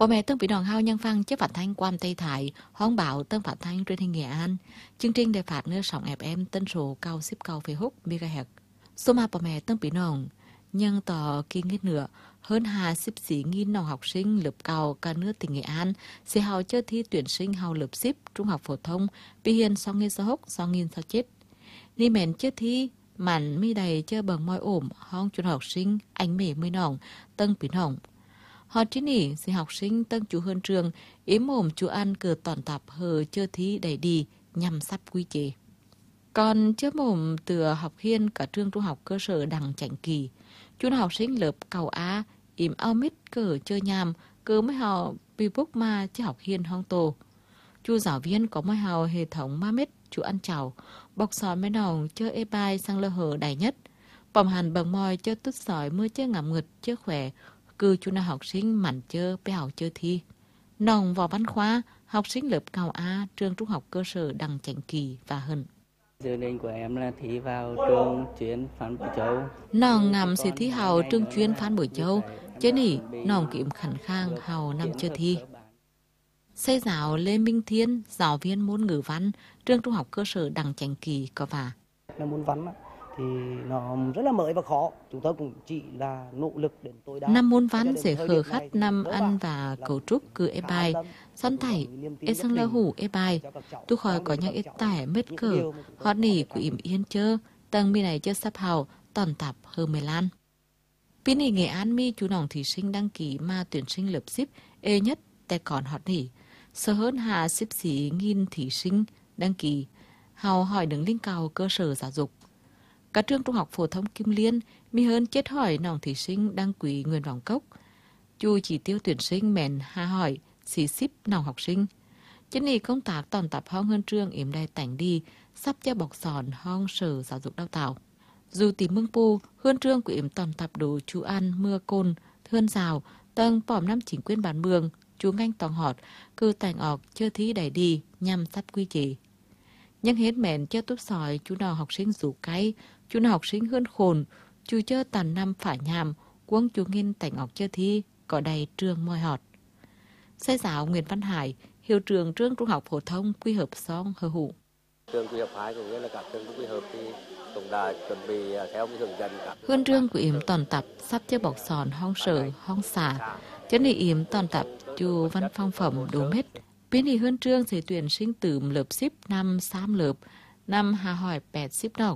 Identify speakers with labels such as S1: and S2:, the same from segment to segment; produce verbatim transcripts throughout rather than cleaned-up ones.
S1: Bố mẹ Tân Bị Đoàn Hao nhân văn chế phát thanh Quam Tây Thái, hóng bảo Tân phát thanh truyền hình Nghệ An. Chương trình để phát nơi sóng ép em tân số cao ship cao phê húc megahertz. Số mà bố mẹ Tân Bị Đoàn nhân tỏ kỳ nghít nữa hơn hai ship sĩ nghìn nòng học sinh lớp cao cả nước tỉnh Nghệ An sẽ hào chơi thi tuyển sinh hào lớp ship trung học phổ thông bị hiền sau nghìn sau húc sau nghìn sau chết. Ni mến chơi thi màn mi đầy chơi bằng môi ổm hong chuẩn học sinh anh mẹ mươi nòng Tân Bị Đoàn. Họ trí nỉ sẽ học sinh tân chú hơn trường ý mồm chú ăn cờ toàn tập hờ chơi thí đầy đi nhằm sắp quy chế. Còn chớ mồm từ học hiên cả trường trung học cơ sở đằng chảnh kỳ. Chú học sinh lớp cầu Á im ao mít cờ chơi nhàm cờ mới họ bị bốc ma chứ học hiên hong tổ. Chú giáo viên có mới hào hệ thống ma mít chú ăn chào bọc sỏi mấy nòng chơi ê bài sang lơ hờ đầy nhất. Bỏng hàn bằng mòi chơi tút sỏi mưa chơi ngắm ngực chơi khỏe cứ chú nào học sinh mảnh chơi bé học chơi thi. Nòng vào văn khoa, học sinh lớp cao A, trường trung học cơ sở đằng chảnh kỳ và hơn.
S2: Dự định của em là thi vào trường chuyên Phan Bội Châu.
S1: Nòng ngắm sẽ thi hào trường chuyên Phan Bội Châu, chứ nỉ, nòng kiếm khẩn khang hào năm chơi thi. Xây giáo Lê Minh Thiên, giáo viên môn ngữ văn, trường trung học cơ sở đằng chảnh kỳ có và.
S3: Môn văn thì nó rất là mới và khó, chúng tôi cũng chỉ là nỗ lực đến tối đa.
S1: Năm môn văn sẽ khờ khắt năm ăn và cấu trúc cứ ê bài, son thảy, ê sang lơ hủ ê bài, tu khỏi có những ê tải mết cờ, hót nỉ của ỉm yên chơ, tầng mi này chơ sắp hào, toàn tạp hờ mê lan. Pin nỉ Nghệ An mi chú nòng thí sinh đăng ký mà tuyển sinh lớp ship ê nhất tại còn hót nỉ, sơ hơn hà ship xí nghìn thí sinh đăng ký, hào hỏi đứng linh cao cơ sở giáo dục. Cả trường trung học phổ thông Kim Liên mi hơn chết hỏi nòng thí sinh đăng ký nguyện vọng cốc. Chú chỉ tiêu tuyển sinh mẹn hà hỏi xí ship nòng học sinh. Chân này công tác toàn tập hong hơn trường yếm đài tảnh đi sắp cho bọc sòn hong sở giáo dục đào tạo. Dù tìm mương pu hơn trường của yếm toàn tập đủ chú ăn mưa côn thươn rào tầng bỏm năm chính quyền bản mường chú nganh toàn họt cư tảnh ọc chơi thí đẩy đi nhằm sắp quy chế. Nhưng hết mẹn cho túp sỏi chú nào học sinh rủ cay, chú nào học sinh hơn khồn, chú chơ tàn năm phải nhàm, quân chú nghiên tảnh ọc chơi thi, có đầy trường môi họt. Xây giáo Nguyễn Văn Hải, hiệu trường trường trung học phổ thông quy hợp song hờ hủ.
S4: Trường quy hợp hai cũng như là các trường quy hợp thì cũng đã chuẩn bị theo cái hướng dẫn các.
S1: Hơn trường của yểm toàn tập sắp chơi bọc sòn hong sở, hong xả, chân này yểm toàn tập chú văn phong phẩm đồ mết. Biến thì hơn trương sẽ tuyển sinh từ lớp ship năm xám lớp, năm hà hỏi bẹt ship đồng.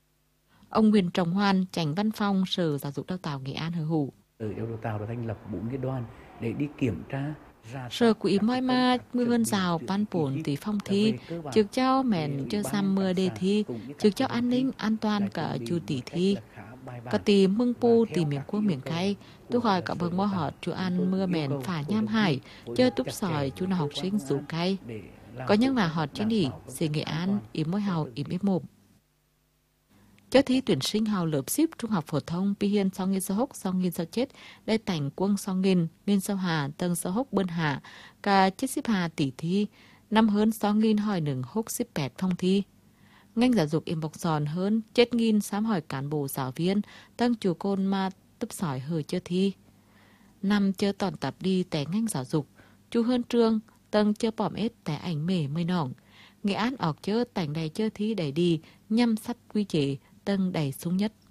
S1: Ông Nguyễn Trọng Hoan, Chánh Văn Phong, Sở Giáo dục Đào tạo Nghệ An hờ hủ.
S5: Sở Giáo dục Đào tạo đã thành lập bốn cái đoàn để đi kiểm tra.
S1: Sở quỹ moi ma mưa hơn rào ban bổn tỷ phong thi, trực cho mẹn cho xăm mưa đề thi, trực cho an ninh an toàn cả chu tỷ thi. Cả tì mưng pu tì miếng cua miếng cay, tôi hỏi cả bậc mô họt chú ăn mưa mèn phả nham hải, chơi túp sỏi chú nào học sinh rủ cay. Có những là họt trên đỉ, xì Nghệ An, ím môi hào, ím ím mồm. Chơi thi tuyển sinh hào lớp ship trung học phổ thông pi hiên sau nghìn sau hốc sau nghìn sau chết, đây tảnh quân sau nghìn, nghìn sau hà, tầng sau hốc bơn hạ, cả chết ship hà tỷ thi, năm hơn sau nghìn hỏi nừng hốc ship bẹt phong thi. Ngành giáo dục im bọc giòn hơn, chết nghìn sám hỏi cán bộ giáo viên, tăng chủ côn mà tấp sỏi hờ chơi thi. Năm chơi toàn tập đi té ngành giáo dục, chú hơn trương, tăng chơi bỏm ết té ảnh mề mây nòng. Nghệ An ọc chơi tảnh đầy chơi thi đẩy đi, nhằm sắp quy chế, tăng đầy sung nhất.